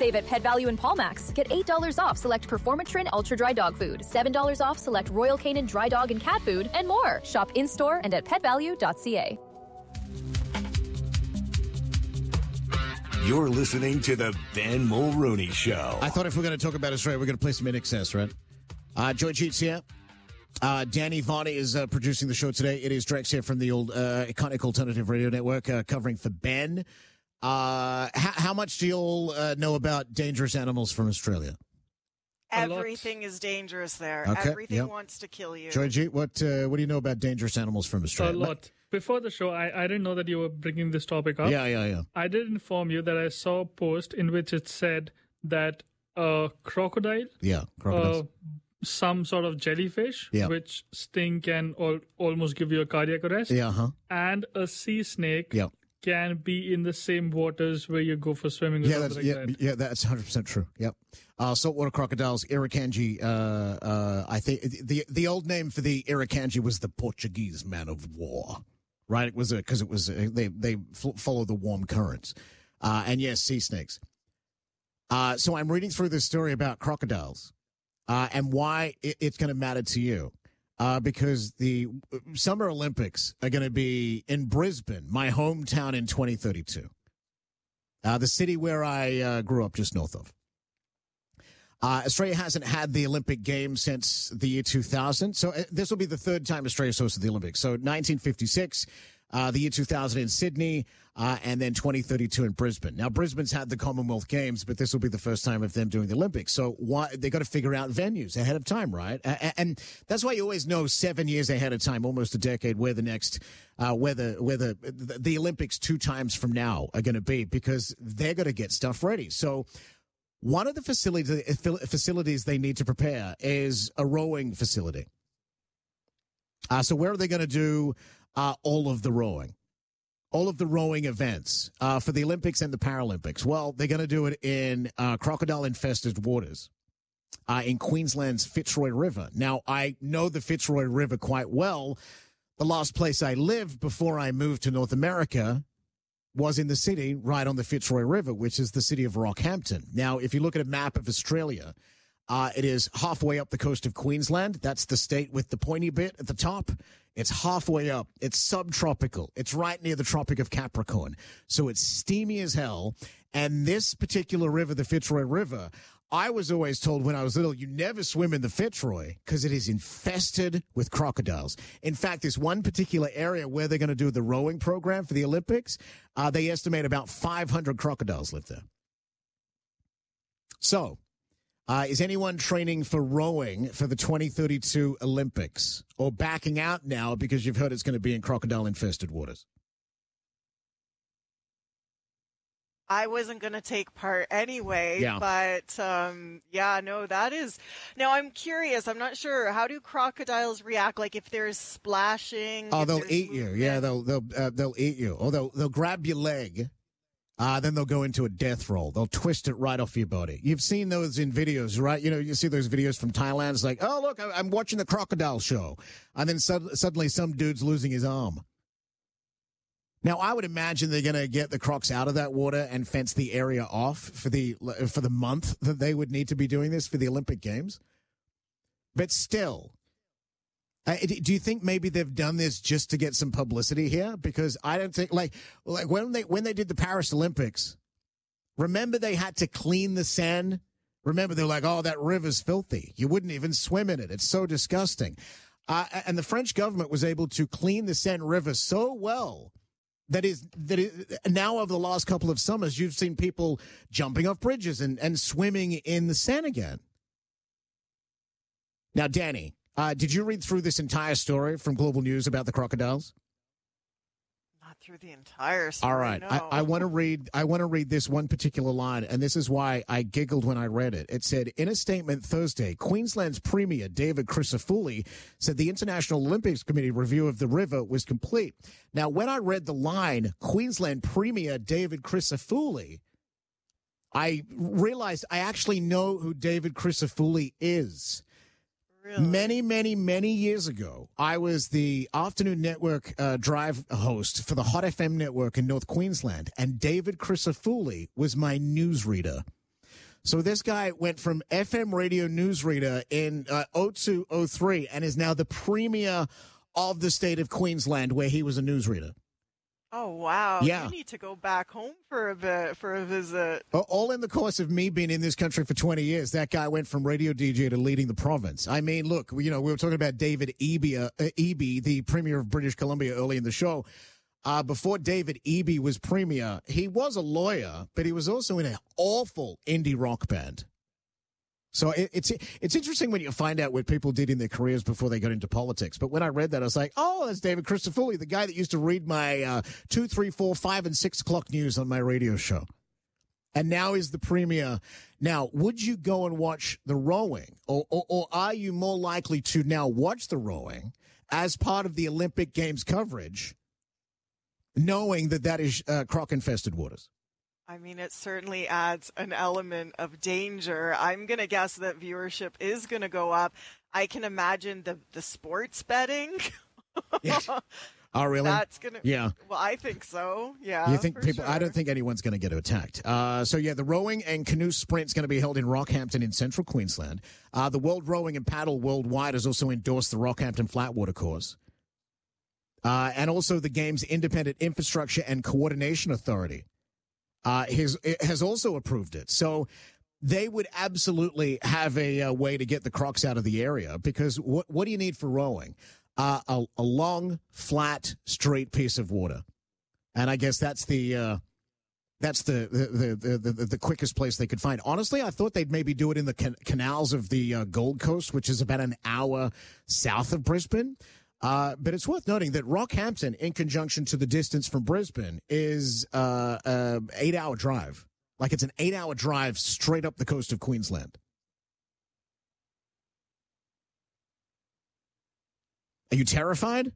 Save at Pet Value and Paulmax. Get $8 off select Performatrin Ultra Dry Dog Food, $7 off select Royal Canin Dry Dog and Cat Food, and more. Shop in-store and at petvalue.ca. You're listening to the Ben Mulrooney Show. I thought if we're going to talk about Australia, we're going to play some INXS, right? George Heats here. Danny Varney is producing the show today. It is Drex here from the old iconic alternative radio network covering for Ben. How much do you all know about dangerous animals from Australia? Everything is dangerous there. Okay, Everything wants to kill you. Georgie, what do you know about dangerous animals from Australia? A lot. Before the show, I didn't know that you were bringing this topic up. Yeah. I did inform you that I saw a post in which it said that a crocodile, crocodiles. some sort of jellyfish, which sting can almost give you a cardiac arrest, and a sea snake can be in the same waters where you go for swimming. That's 100% true. Yep. Saltwater crocodiles, Irukandji. I think the old name for the Irukandji was the Portuguese man of war, right? It was because they follow the warm currents, and yes, sea snakes. So I'm reading through this story about crocodiles, and why it's going to matter to you. Because the Summer Olympics are going to be in Brisbane, my hometown, in 2032. The city where I grew up just north of. Australia hasn't had the Olympic Games since the year 2000. So this will be the third time Australia's hosted the Olympics. So 1956, the year 2000 in Sydney, and then 2032 in Brisbane. Now, Brisbane's had the Commonwealth Games, but this will be the first time of them doing the Olympics. So they got to figure out venues ahead of time, right? And that's why you always know 7 years ahead of time, almost a decade, where the next, where the Olympics 2 times from now are going to be, because they're going to get stuff ready. So one of the facilities they need to prepare is a rowing facility. So where are they going to do all of the rowing events for the Olympics and the Paralympics? Well, they're going to do it in crocodile-infested waters in Queensland's Fitzroy River. Now, I know the Fitzroy River quite well. The last place I lived before I moved to North America was in the city right on the Fitzroy River, which is the city of Rockhampton. Now, if you look at a map of Australia, it is halfway up the coast of Queensland. That's the state with the pointy bit at the top. It's halfway up. It's subtropical. It's right near the Tropic of Capricorn. So it's steamy as hell. And this particular river, the Fitzroy River, I was always told when I was little, you never swim in the Fitzroy because it is infested with crocodiles. In fact, this one particular area where they're going to do the rowing program for the Olympics, they estimate about 500 crocodiles live there. So, is anyone training for rowing for the 2032 Olympics, or backing out now because you've heard it's going to be in crocodile-infested waters? I wasn't going to take part anyway, but that is. Now I'm curious. I'm not sure. How do crocodiles react? Like if there's splashing? Oh, they'll eat you. Yeah, they'll eat you. Or they'll grab your leg. Then they'll go into a death roll. They'll twist it right off your body. You've seen those in videos, right? You know, you see those videos from Thailand. It's like, oh, look, I'm watching the crocodile show. And then suddenly some dude's losing his arm. Now, I would imagine they're going to get the crocs out of that water and fence the area off for the month that they would need to be doing this for the Olympic Games. But still, do you think maybe they've done this just to get some publicity here? Because I don't think like when they did the Paris Olympics, remember they had to clean the sand. Remember they're like, oh, that river's filthy. You wouldn't even swim in it. It's so disgusting. And the French government was able to clean the Seine River so well that is now over the last couple of summers, you've seen people jumping off bridges and swimming in the Seine again. Now, Danny, did you read through this entire story from Global News about the crocodiles? Not through the entire story. All right. No. I want to read this one particular line, and this is why I giggled when I read it. It said, in a statement Thursday, Queensland's Premier David Crisafulli said the International Olympics Committee review of the river was complete. Now, when I read the line, Queensland Premier David Crisafulli, I realized I actually know who David Crisafulli is. Really? Many years ago, I was the afternoon network drive host for the Hot FM network in North Queensland, and David Crisafulli was my newsreader. So this guy went from FM radio newsreader in 0203 and is now the premier of the state of Queensland, where he was a newsreader. Oh, wow. Yeah. You need to go back home for a visit. All in the course of me being in this country for 20 years, that guy went from radio DJ to leading the province. I mean, look, we were talking about David Eby, the Premier of British Columbia, early in the show. Before David Eby was Premier, he was a lawyer, but he was also in an awful indie rock band. So it's interesting when you find out what people did in their careers before they got into politics. But when I read that, I was like, oh, that's David Christofouli, the guy that used to read my 2, 3, 4, 5, and 6 o'clock news on my radio show. And now he's the premier. Now, would you go and watch the rowing? Or are you more likely to now watch the rowing as part of the Olympic Games coverage, knowing that is croc-infested waters? I mean, it certainly adds an element of danger. I'm going to guess that viewership is going to go up. I can imagine the sports betting. Yes. Oh, really? That's going to... Yeah. Well, I think so. Yeah. You think people... Sure. I don't think anyone's going to get attacked. The rowing and canoe sprint's going to be held in Rockhampton in central Queensland. The World Rowing and Paddle Worldwide has also endorsed the Rockhampton Flatwater course. And also the game's Independent Infrastructure and Coordination Authority has also approved it. So they would absolutely have a way to get the crocs out of the area, because what do you need for rowing? A long, flat, straight piece of water. And I guess that's the quickest place they could find. Honestly, I thought they'd maybe do it in the canals of the Gold Coast, which is about an hour south of Brisbane. But it's worth noting that Rockhampton, in conjunction to the distance from Brisbane, is an 8-hour drive. Like, it's an 8-hour drive straight up the coast of Queensland. Are you terrified?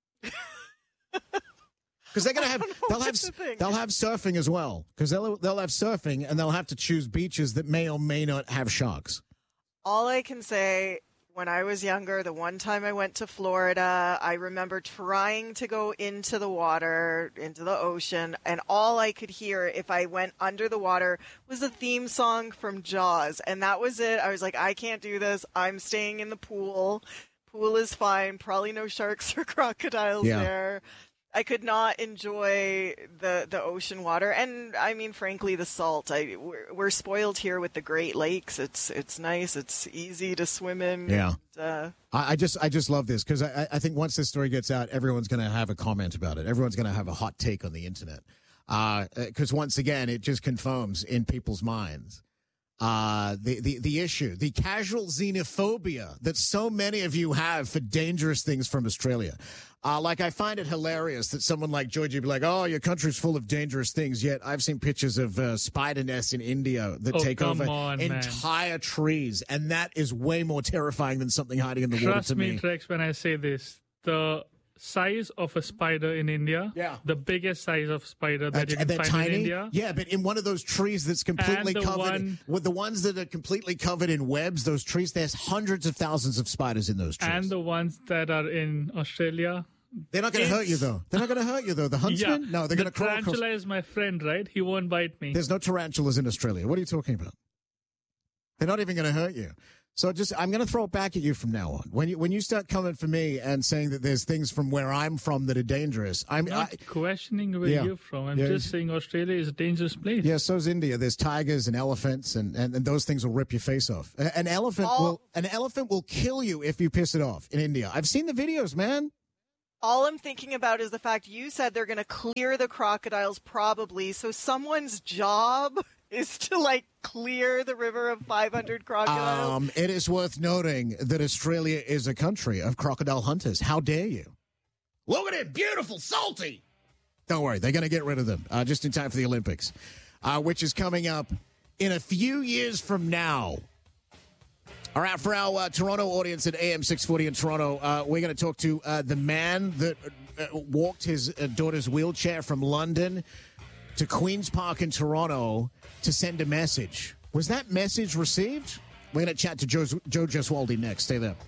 Because they're gonna have they'll have surfing as well. Because they'll have surfing, and they'll have to choose beaches that may or may not have sharks. All I can say, when I was younger, the one time I went to Florida, I remember trying to go into the water, into the ocean, and all I could hear if I went under the water was the theme song from Jaws. And that was it. I was like, I can't do this. I'm staying in the pool. Pool is fine. Probably no sharks or crocodiles there. I could not enjoy the ocean water, and I mean, frankly, the salt. We're spoiled here with the Great Lakes. It's nice. It's easy to swim in. Yeah. And, I just love this, because I think once this story gets out, everyone's going to have a comment about it. Everyone's going to have a hot take on the internet, because once again, it just confirms in people's minds the issue, the casual xenophobia that so many of you have for dangerous things from Australia. Like, I find it hilarious that someone like Georgie be like, oh, your country's full of dangerous things, yet I've seen pictures of spider nests in India that take over entire trees, and that is way more terrifying than something hiding in the water to me. Trust me, Trex, when I say this. The size of a spider in India, the biggest size of spider that you can find tiny? in India. Yeah, but in one of those trees that's completely covered, with the ones that are completely covered in webs, those trees, there's hundreds of thousands of spiders in those trees. And the ones that are in Australia. They're not going to hurt you, though. They're not going to hurt you, though. The huntsman? Yeah, no, they're going to crawl across. The tarantula is my friend, right? He won't bite me. There's no tarantulas in Australia. What are you talking about? They're not even going to hurt you. So I'm going to throw it back at you from now on. When you start coming for me and saying that there's things from where I'm from that are dangerous, I'm not questioning where you're from. I'm just saying Australia is a dangerous place. Yeah, so's India. There's tigers and elephants, and those things will rip your face off. An elephant will kill you if you piss it off in India. I've seen the videos, man. All I'm thinking about is the fact you said they're going to clear the crocodiles, probably. So someone's job is to, clear the river of 500 crocodiles. It is worth noting that Australia is a country of crocodile hunters. How dare you? Look at it, beautiful, salty. Don't worry, they're going to get rid of them just in time for the Olympics, which is coming up in a few years from now. All right, for our Toronto audience at AM 640 in Toronto, we're going to talk to the man that walked his daughter's wheelchair from London to Queen's Park in Toronto to send a message. Was that message received? We're going to chat to Joe Gesualdi next. Stay there.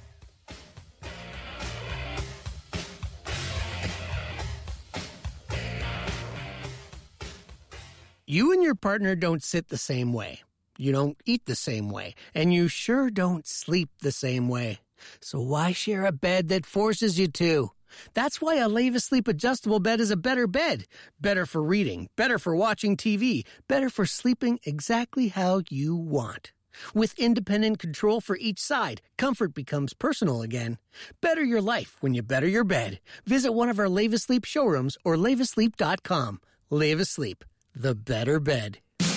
You and your partner don't sit the same way. You don't eat the same way, and you sure don't sleep the same way. So why share a bed that forces you to? That's why a Leva Sleep adjustable bed is a better bed. Better for reading, better for watching TV, better for sleeping exactly how you want. With independent control for each side, comfort becomes personal again. Better your life when you better your bed. Visit one of our Leva Sleep showrooms or levasleep.com. Leva Sleep, the better bed.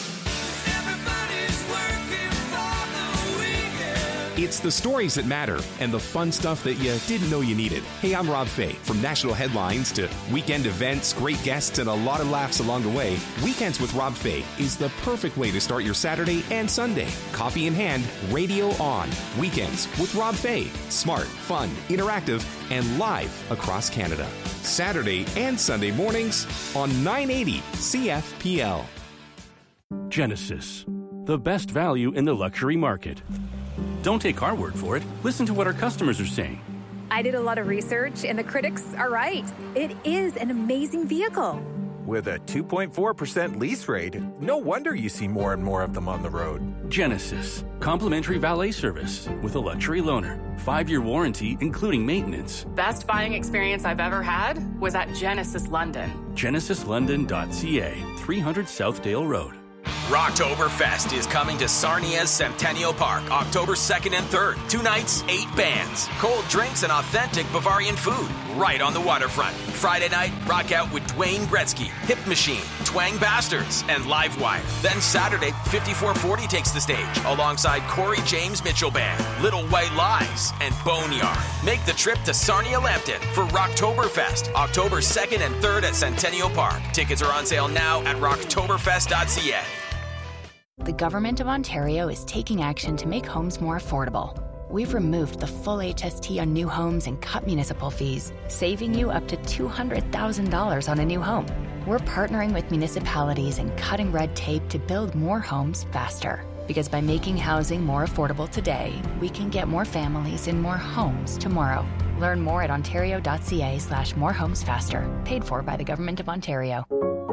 It's the stories that matter and the fun stuff that you didn't know you needed. Hey, I'm Rob Fay. From national headlines to weekend events, great guests, and a lot of laughs along the way, Weekends with Rob Fay is the perfect way to start your Saturday and Sunday. Coffee in hand, radio on. Weekends with Rob Fay. Smart, fun, interactive, and live across Canada. Saturday and Sunday mornings on 980 CFPL. Genesis, the best value in the luxury market. Don't take our word for it. Listen to what our customers are saying. I did a lot of research, and the critics are right. It is an amazing vehicle. With a 2.4% lease rate, no wonder you see more and more of them on the road. Genesis, complimentary valet service with a luxury loaner. 5-year warranty, including maintenance. Best buying experience I've ever had was at Genesis London. GenesisLondon.ca, 300 Southdale Road. Rocktoberfest is coming to Sarnia's Centennial Park, October 2nd and 3rd. 2 nights, 8 bands, cold drinks, and authentic Bavarian food right on the waterfront. Friday night, rock out with Dwayne Gretzky, Hip Machine, Twang Bastards, and Livewire. Then Saturday, 5440 takes the stage alongside Corey James Mitchell Band, Little White Lies, and Boneyard. Make the trip to Sarnia Lambton for Rocktoberfest, October 2nd and 3rd at Centennial Park. Tickets are on sale now at rocktoberfest.ca. The Government of Ontario is taking action to make homes more affordable. We've removed the full HST on new homes and cut municipal fees, saving you up to $200,000 on a new home. We're partnering with municipalities and cutting red tape to build more homes faster. Because by making housing more affordable today, we can get more families in more homes tomorrow. Learn more at ontario.ca/morehomesfaster. Paid for by the Government of Ontario.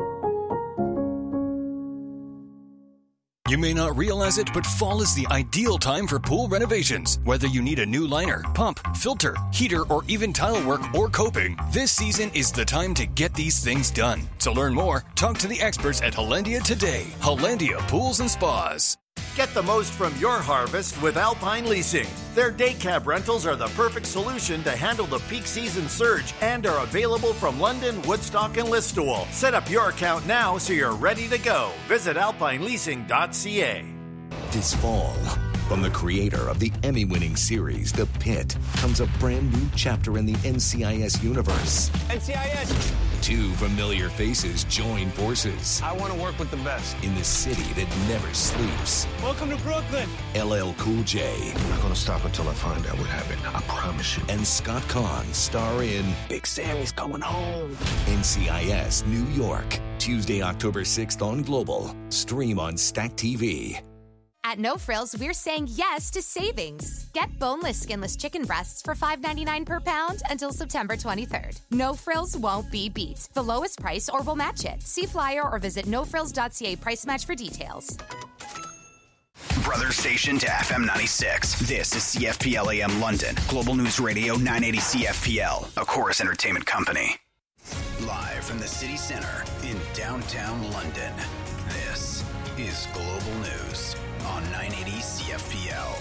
You may not realize it, but fall is the ideal time for pool renovations. Whether you need a new liner, pump, filter, heater, or even tile work or coping, this season is the time to get these things done. To learn more, talk to the experts at Hollandia today. Hollandia Pools and Spas. Get the most from your harvest with Alpine Leasing. Their day cab rentals are the perfect solution to handle the peak season surge and are available from London, Woodstock, and Listowel. Set up your account now so you're ready to go. Visit alpineleasing.ca. This fall, from the creator of the Emmy-winning series The Pit, comes a brand new chapter in the NCIS universe. NCIS! 2 familiar faces join forces. I want to work with the best. In the city that never sleeps. Welcome to Brooklyn. LL Cool J. I'm not going to stop until I find out what happened. I promise you. And Scott Conn star in Big Sammy's Coming Home. NCIS New York. Tuesday, October 6th on Global. Stream on Stack TV. At No Frills, we're saying yes to savings. Get boneless, skinless chicken breasts for $5.99 per pound until September 23rd. No Frills won't be beat. The lowest price or we'll match it. See flyer or visit nofrills.ca price match for details. Brother station to FM 96. This is CFPL AM London. Global News Radio 980 CFPL, a Chorus Entertainment company. Live from the city center in downtown London. This is Global News on 980 CFPL.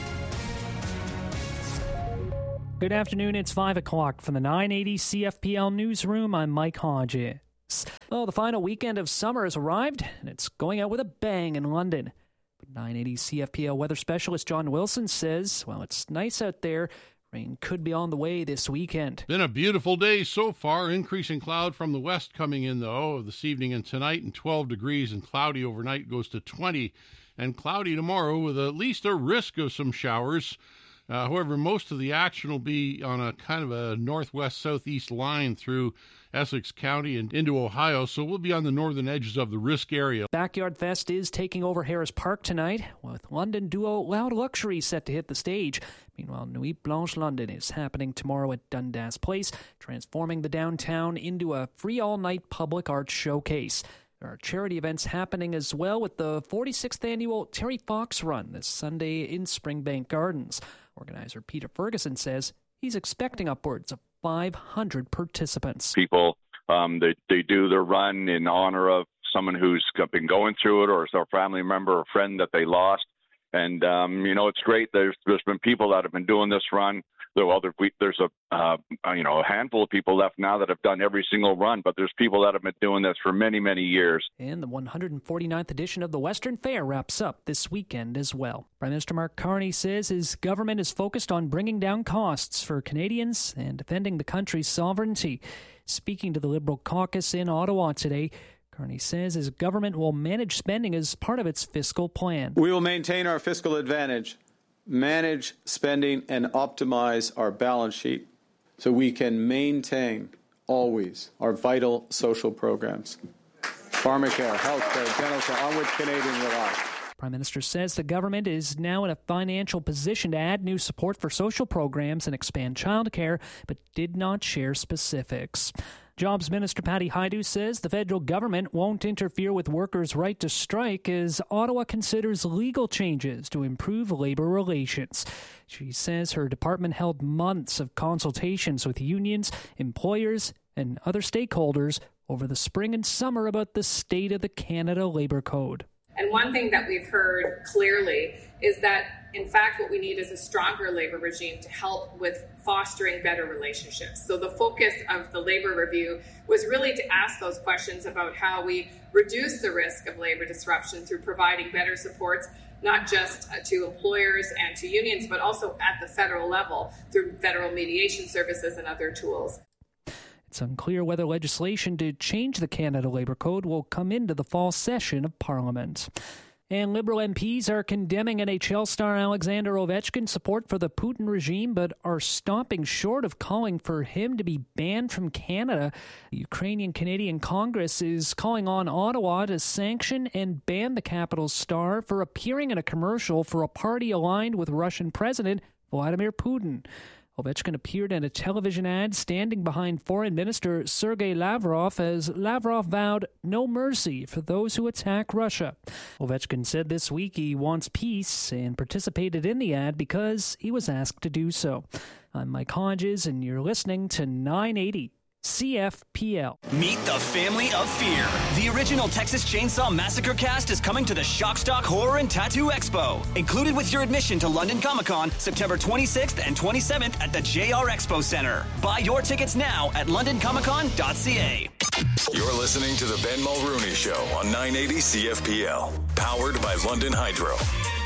Good afternoon, it's 5 o'clock from the 980 CFPL newsroom. I'm Mike Hodges. Well, the final weekend of summer has arrived, and it's going out with a bang in London. But 980 CFPL weather specialist John Wilson says, well, it's nice out there. Rain could be on the way this weekend. Been a beautiful day so far. Increasing cloud from the west coming in, though, this evening and tonight, and 12 degrees, and cloudy overnight goes to 20. And cloudy tomorrow with at least a risk of some showers. However, most of the action will be on a kind of a northwest-southeast line through Essex County and into Ohio, so we'll be on the northern edges of the risk area. Backyard Fest is taking over Harris Park tonight, with London duo Loud Luxury set to hit the stage. Meanwhile, Nuit Blanche London is happening tomorrow at Dundas Place, transforming the downtown into a free all-night public art showcase. There are charity events happening as well, with the 46th annual Terry Fox Run this Sunday in Springbank Gardens. Organizer Peter Ferguson says he's expecting upwards of 500 participants. People, they do their run in honor of someone who's been going through it, or a family member or friend that they lost. And, it's great. There's been people that have been doing this run. There's a handful of people left now that have done every single run, but there's people that have been doing this for many, many years. And the 149th edition of the Western Fair wraps up this weekend as well. Prime Minister Mark Carney says his government is focused on bringing down costs for Canadians and defending the country's sovereignty. Speaking to the Liberal caucus in Ottawa today, Carney says his government will manage spending as part of its fiscal plan. We will maintain our fiscal advantage, manage spending, and optimize our balance sheet so we can maintain always our vital social programs. Pharmacare, healthcare, dental care, on which Canadians rely. Prime Minister says the government is now in a financial position to add new support for social programs and expand childcare, but did not share specifics. Jobs Minister Patty Hajdu says the federal government won't interfere with workers' right to strike as Ottawa considers legal changes to improve labor relations. She says her department held months of consultations with unions, employers, and other stakeholders over the spring and summer about the state of the Canada Labour Code. And one thing that we've heard clearly is that, in fact, what we need is a stronger labor regime to help with fostering better relationships. So the focus of the labor review was really to ask those questions about how we reduce the risk of labor disruption through providing better supports, not just to employers and to unions, but also at the federal level through federal mediation services and other tools. It's unclear whether legislation to change the Canada Labour Code will come into the fall session of Parliament. And Liberal MPs are condemning NHL star Alexander Ovechkin's support for the Putin regime, but are stopping short of calling for him to be banned from Canada. The Ukrainian-Canadian Congress is calling on Ottawa to sanction and ban the Capital's star for appearing in a commercial for a party aligned with Russian President Vladimir Putin. Ovechkin appeared in a television ad standing behind Foreign Minister Sergei Lavrov as Lavrov vowed no mercy for those who attack Russia. Ovechkin said this week he wants peace and participated in the ad because he was asked to do so. I'm Mike Hodges, and you're listening to 980 CFPL. Meet the family of fear. The original Texas Chainsaw Massacre cast is coming to the Shockstock Horror and Tattoo Expo. Included with your admission to London Comic Con, September 26th and 27th at the JR Expo Center. Buy your tickets now at londoncomiccon.ca. You're listening to the Ben Mulrooney Show on 980 CFPL. Powered by London Hydro.